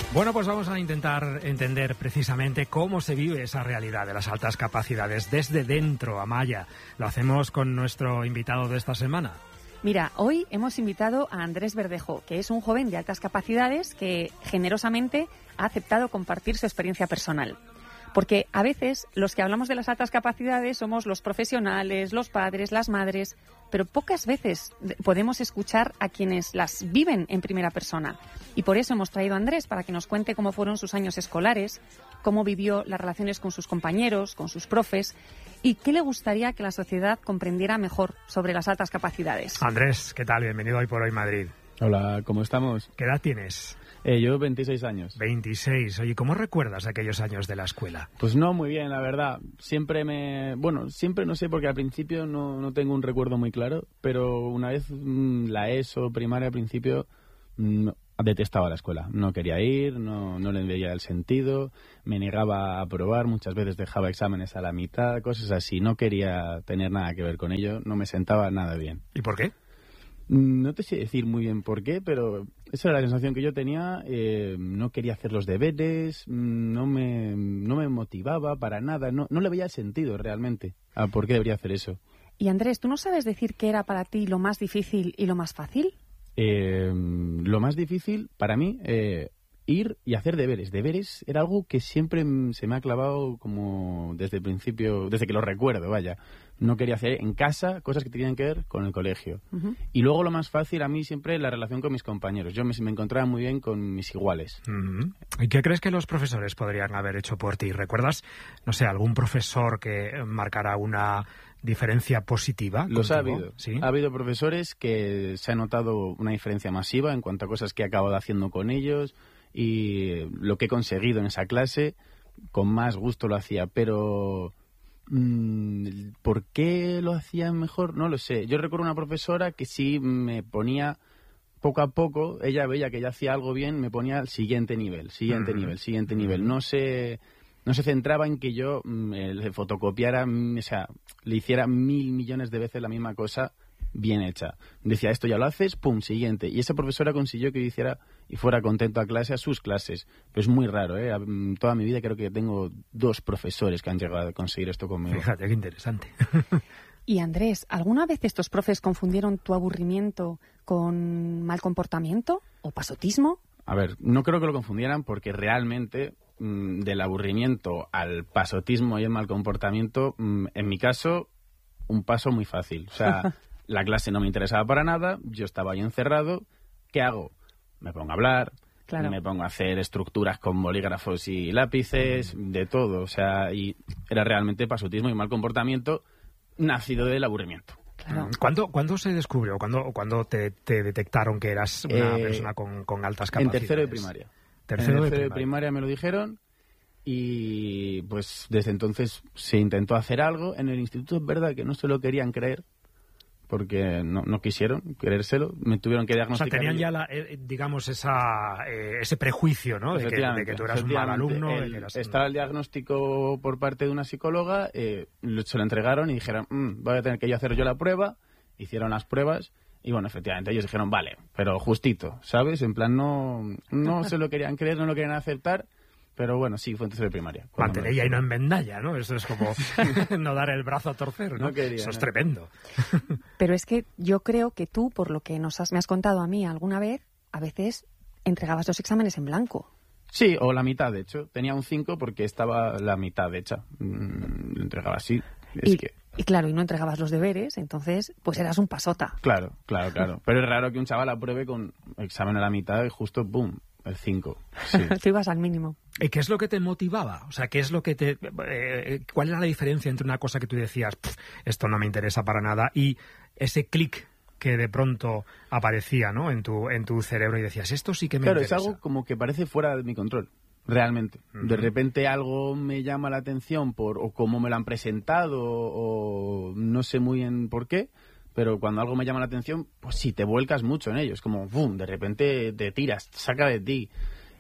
Bueno, pues vamos a intentar entender precisamente cómo se vive esa realidad de las altas capacidades desde dentro, Amaya. Lo hacemos con nuestro invitado de esta semana. Mira, hoy hemos invitado a Andrés Verdejo, que es un joven de altas capacidades que generosamente ha aceptado compartir su experiencia personal. Porque a veces los que hablamos de las altas capacidades somos los profesionales, los padres, las madres, pero pocas veces podemos escuchar a quienes las viven en primera persona. Y por eso hemos traído a Andrés para que nos cuente cómo fueron sus años escolares, cómo vivió las relaciones con sus compañeros, con sus profes y qué le gustaría que la sociedad comprendiera mejor sobre las altas capacidades. Andrés, ¿qué tal? Bienvenido Hoy por Hoy Madrid. Hola, ¿cómo estamos? ¿Qué edad tienes? Yo 26 años. 26. Oye, ¿cómo recuerdas aquellos años de la escuela? Pues no muy bien, la verdad. Siempre no sé, porque al principio no tengo un recuerdo muy claro, pero una vez la ESO, primaria, al principio, detestaba la escuela. No quería ir, no le veía el sentido, me negaba a aprobar, muchas veces dejaba exámenes a la mitad, cosas así. No quería tener nada que ver con ello, no me sentaba nada bien. ¿Y por qué? No te sé decir muy bien por qué, pero esa era la sensación que yo tenía. No quería hacer los deberes, no me motivaba para nada, no le veía el sentido realmente a por qué debería hacer eso. Y Andrés, ¿tú no sabes decir qué era para ti lo más difícil y lo más fácil? Lo más difícil para mí, ir y hacer deberes. Deberes era algo que siempre se me ha clavado como desde el principio, desde que lo recuerdo, vaya. No quería hacer en casa cosas que tenían que ver con el colegio. Uh-huh. Y luego lo más fácil a mí siempre la relación con mis compañeros. Yo me encontraba muy bien con mis iguales. Uh-huh. ¿Y qué crees que los profesores podrían haber hecho por ti? ¿Recuerdas, no sé, algún profesor que marcara una diferencia positiva? Los ha habido. ¿Sí? Ha habido profesores que se ha notado una diferencia masiva en cuanto a cosas que he acabado haciendo con ellos y lo que he conseguido en esa clase. Con más gusto lo hacía, pero ¿por qué lo hacía mejor? No lo sé. Yo recuerdo una profesora que sí me ponía poco a poco, ella veía que ya hacía algo bien, me ponía al siguiente nivel. No se centraba en que yo le fotocopiara, o sea, le hiciera 1.000 millones de veces la misma cosa bien hecha. Decía, esto ya lo haces, pum, siguiente. Y esa profesora consiguió que yo hiciera y fuera contento a clase, a sus clases. Pero es muy raro, ¿eh? Toda mi vida creo que tengo 2 profesores que han llegado a conseguir esto conmigo. Fíjate, qué interesante. Y Andrés, ¿alguna vez estos profes confundieron tu aburrimiento con mal comportamiento o pasotismo? A ver, no creo que lo confundieran porque realmente del aburrimiento al pasotismo y el mal comportamiento, en mi caso, un paso muy fácil. O sea, la clase no me interesaba para nada, yo estaba ahí encerrado. ¿Qué hago? Me pongo a hablar, claro. Me pongo a hacer estructuras con bolígrafos y lápices, de todo. O sea, y era realmente pasotismo y mal comportamiento nacido del aburrimiento. Claro. ¿Cuándo se descubrió? ¿Cuándo te detectaron que eras una persona con altas capacidades? En tercero de primaria. Tercero de primaria me lo dijeron y pues desde entonces se intentó hacer algo. En el instituto es verdad que no se lo querían creer porque no quisieron creérselo, me tuvieron que diagnosticar. O sea, tenían ya, digamos, ese prejuicio, ¿no? De que tú eras un mal alumno. Estaba el diagnóstico por parte de una psicóloga, se lo entregaron y dijeron, voy a tener que yo hacer yo la prueba. Hicieron las pruebas y, bueno, efectivamente, ellos dijeron, vale, pero justito, ¿sabes? En plan, no se lo querían creer, no lo querían aceptar. Pero bueno, sí, fue en tercero de primaria. Mantener y no en vendalla, ¿no? Eso es como no dar el brazo a torcer, ¿no? No quería, eso es tremendo. Pero es que yo creo que tú, por lo que me has contado a mí alguna vez, a veces entregabas los exámenes en blanco. Sí, o la mitad, de hecho. Tenía un 5 porque estaba la mitad hecha. Lo entregaba así. Y claro, y no entregabas los deberes, entonces pues eras un pasota. Claro. Pero es raro que un chaval apruebe con examen a la mitad y justo, ¡pum!, el 5. Sí. Tú ibas al mínimo. ¿Y qué es lo que te motivaba? O sea, ¿qué es lo que ¿cuál era la diferencia entre una cosa que tú decías, esto no me interesa para nada, y ese clic que de pronto aparecía, ¿no?, en tu cerebro y decías, esto sí que me interesa? Claro, es algo como que parece fuera de mi control, realmente. Uh-huh. De repente algo me llama la atención o cómo me lo han presentado o no sé muy bien por qué. Pero cuando algo me llama la atención, pues sí, te vuelcas mucho en ello. Es como, ¡bum!, de repente te tiras, saca de ti.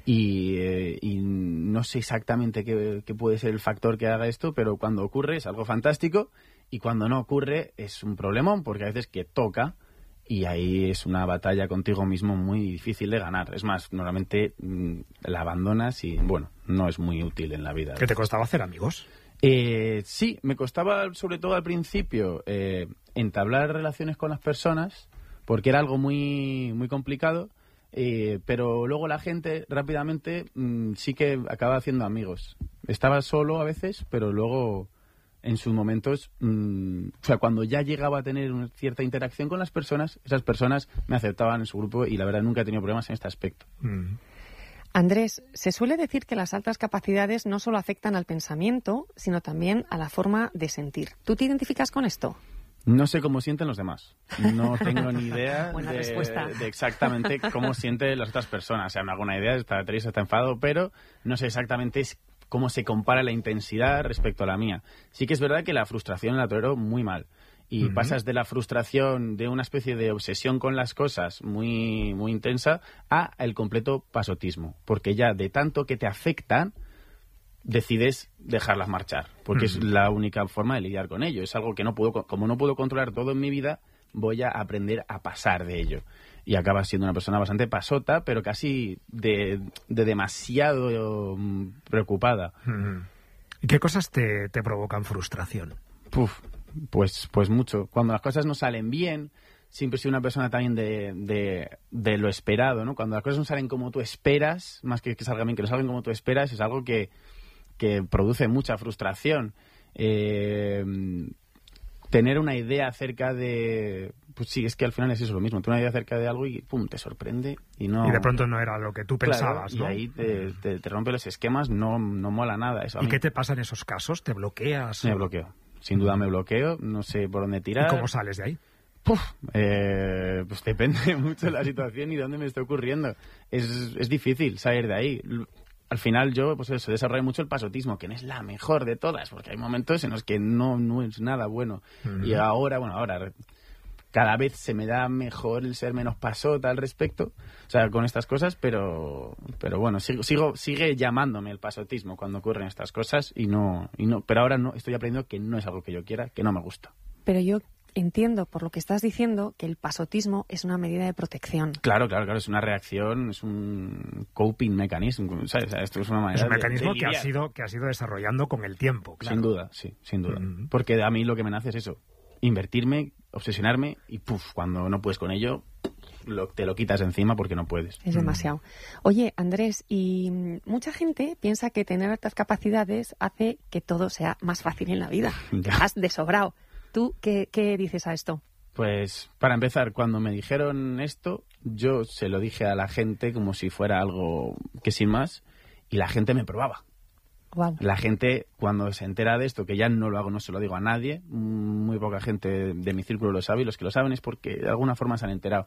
Y no sé exactamente qué puede ser el factor que haga esto, pero cuando ocurre es algo fantástico y cuando no ocurre es un problemón, porque a veces que toca y ahí es una batalla contigo mismo muy difícil de ganar. Es más, normalmente la abandonas y, bueno, no es muy útil en la vida. ¿Qué te costaba hacer amigos? Sí, me costaba, sobre todo al principio, entablar relaciones con las personas, porque era algo muy, muy complicado, pero luego la gente rápidamente sí que acaba haciendo amigos. Estaba solo a veces, pero luego en sus momentos, o sea, cuando ya llegaba a tener una cierta interacción con las personas, esas personas me aceptaban en su grupo y la verdad nunca he tenido problemas en este aspecto. Andrés, se suele decir que las altas capacidades no solo afectan al pensamiento, sino también a la forma de sentir. ¿Tú te identificas con esto? No sé cómo sienten los demás. No tengo ni idea de exactamente cómo sienten las otras personas. O sea, me hago una idea, está triste, está enfadado, pero no sé exactamente cómo se compara la intensidad respecto a la mía. Sí que es verdad que la frustración la tolero muy mal. Y pasas de la frustración, de una especie de obsesión con las cosas muy, muy intensa, a el completo pasotismo. Porque ya de tanto que te afectan, decides dejarlas marchar. Porque es la única forma de lidiar con ello. Es algo que como no puedo controlar todo en mi vida, voy a aprender a pasar de ello. Y acabas siendo una persona bastante pasota, pero casi de demasiado preocupada. ¿Y qué cosas te provocan frustración? Pues mucho. Cuando las cosas no salen bien, siempre soy una persona también de lo esperado, ¿no? Cuando las cosas no salen como tú esperas, más que salgan bien, que no salgan como tú esperas, es algo que produce mucha frustración. Tener una idea acerca de... Pues sí, es que al final es eso lo mismo. Tener una idea acerca de algo y ¡pum!, te sorprende y no... Y de pronto no era lo que tú pensabas, claro, ¿no? Y ahí te rompe los esquemas, no mola nada eso. ¿Y qué te pasa en esos casos? ¿Te bloqueas? Me bloqueo. Sin duda me bloqueo, no sé por dónde tirar. ¿Y cómo sales de ahí? Pues depende mucho de la situación y de dónde me esté ocurriendo. Es difícil salir de ahí. Al final yo, pues eso, desarrollo mucho el pasotismo, que no es la mejor de todas, porque hay momentos en los que no es nada bueno. Y ahora cada vez se me da mejor el ser menos pasota al respecto, o sea, con estas cosas, pero bueno, sigue llamándome el pasotismo cuando ocurren estas cosas pero ahora no estoy aprendiendo que no es algo que yo quiera, que no me gusta. Pero yo entiendo, por lo que estás diciendo, que el pasotismo es una medida de protección. Claro, es una reacción, es un coping mechanism, ¿sabes? Esto es una manera es un mecanismo de que has ido desarrollando con el tiempo, claro. Sin duda, sí, sin duda. Porque a mí lo que me nace es eso, invertirme, obsesionarme y cuando no puedes con ello, te lo quitas encima porque no puedes. Es demasiado. Oye, Andrés, y mucha gente piensa que tener altas capacidades hace que todo sea más fácil en la vida. Has de sobrado. ¿Tú qué dices a esto? Pues, para empezar, cuando me dijeron esto, yo se lo dije a la gente como si fuera algo que sin más, y la gente me probaba. Wow. La gente, cuando se entera de esto, que ya no lo hago, no se lo digo a nadie, muy poca gente de mi círculo lo sabe, y los que lo saben es porque de alguna forma se han enterado.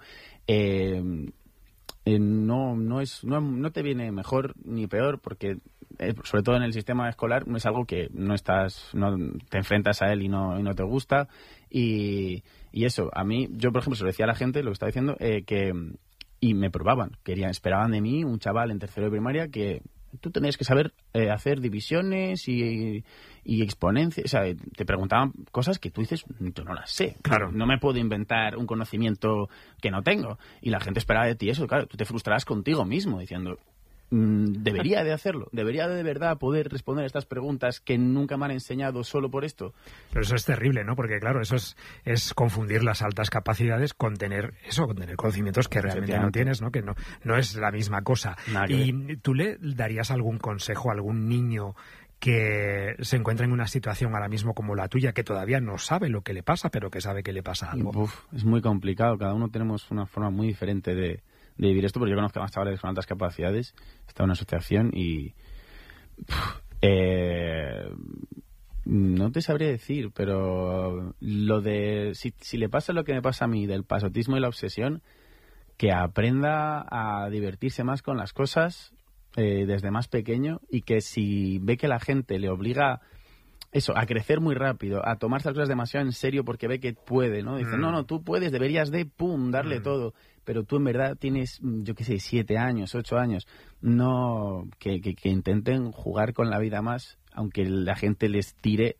No te viene mejor ni peor, porque sobre todo en el sistema escolar es algo que no te enfrentas a él y no te gusta, y eso, a mí, yo por ejemplo se lo decía a la gente, lo que estaba diciendo, y me probaban, esperaban de mí un chaval en tercero de primaria que tú tenías que saber hacer divisiones y exponencias. O sea, te preguntaban cosas que tú dices, yo no las sé. Claro. No me puedo inventar un conocimiento que no tengo. Y la gente esperaba de ti eso. Claro, tú te frustrarás contigo mismo diciendo, debería de hacerlo. Debería de verdad poder responder a estas preguntas que nunca me han enseñado solo por esto. Pero eso es terrible, ¿no? Porque, claro, eso es confundir las altas capacidades con tener conocimientos que realmente no tienes, ¿no? Que no es la misma cosa. ¿Y tú le darías algún consejo a algún niño que se encuentra en una situación ahora mismo como la tuya, que todavía no sabe lo que le pasa, pero que sabe que le pasa algo? Es muy complicado. Cada uno tenemos una forma muy diferente de vivir esto, pero yo conozco a más chavales con altas capacidades. Está en una asociación y no te sabría decir, pero lo de si le pasa lo que me pasa a mí del pasotismo y la obsesión, que aprenda a divertirse más con las cosas desde más pequeño, y que si ve que la gente le obliga a crecer muy rápido, a tomarse las cosas demasiado en serio porque ve que puede, ¿no? Dice, no, tú puedes, deberías darle todo, pero tú en verdad tienes, 7 años, 8 años, no, que intenten jugar con la vida más, aunque la gente les tire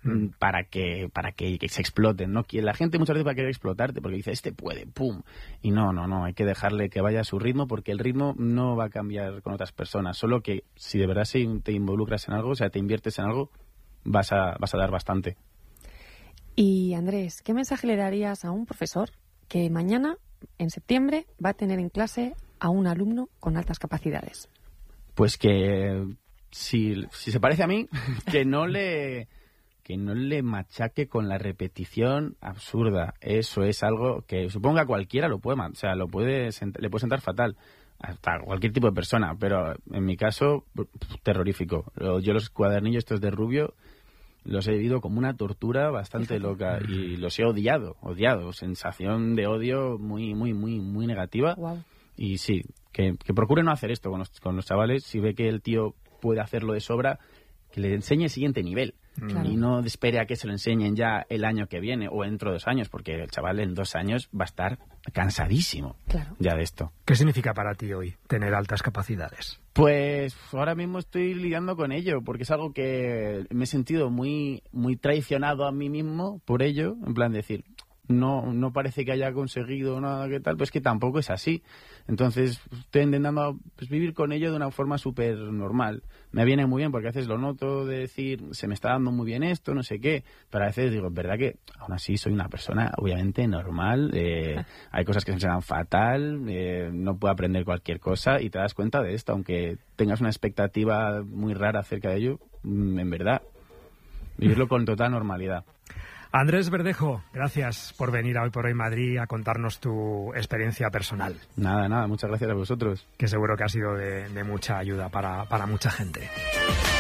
para que se exploten, ¿no? La gente muchas veces va a querer explotarte porque dice, este puede, pum. Y no, hay que dejarle que vaya a su ritmo, porque el ritmo no va a cambiar con otras personas. Solo que si de verdad te involucras en algo, o sea, te inviertes en algo, vas a dar bastante. Y Andrés, ¿qué mensaje le darías a un profesor que mañana, en septiembre, va a tener en clase a un alumno con altas capacidades? Pues que si se parece a mí, que no le machaque con la repetición absurda. Eso es algo que supongo que a cualquiera le puede sentar fatal, hasta cualquier tipo de persona, pero en mi caso, terrorífico. Yo los cuadernillos estos de Rubio los he vivido como una tortura bastante loca y los he odiado, sensación de odio muy, muy, muy, muy negativa. Wow. Y sí, que procure no hacer esto con los chavales. Si ve que el tío puede hacerlo de sobra, que le enseñe el siguiente nivel. Claro. Y no espere a que se lo enseñen ya el año que viene o dentro de 2 años, porque el chaval en 2 años va a estar cansadísimo ya de esto. ¿Qué significa para ti hoy tener altas capacidades? Pues ahora mismo estoy lidiando con ello, porque es algo que me he sentido muy, muy traicionado a mí mismo por ello, en plan de decir, no parece que haya conseguido nada que tal, pues que tampoco es así. Entonces estoy intentando vivir con ello de una forma súper normal. Me viene muy bien porque a veces lo noto de decir, se me está dando muy bien esto, no sé qué, pero a veces digo, es verdad que aún así soy una persona obviamente normal, hay cosas que se me dan fatal, no puedo aprender cualquier cosa y te das cuenta de esto, aunque tengas una expectativa muy rara acerca de ello, en verdad, vivirlo con total normalidad. Andrés Verdejo, gracias por venir a Hoy por Hoy Madrid a contarnos tu experiencia personal. Nada, muchas gracias a vosotros. Que seguro que ha sido de mucha ayuda para mucha gente.